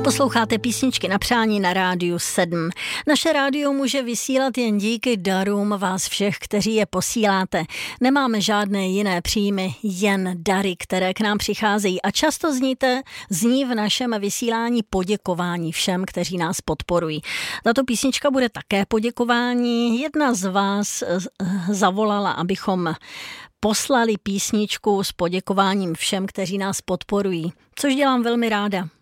Posloucháte písničky na přání na Rádiu 7. Naše rádio může vysílat jen díky darům vás všech, kteří je posíláte. Nemáme žádné jiné příjmy, jen dary, které k nám přicházejí. A často zní v našem vysílání poděkování všem, kteří nás podporují. Tato písnička bude také poděkování. Jedna z vás zavolala, abychom poslali písničku s poděkováním všem, kteří nás podporují, což dělám velmi ráda.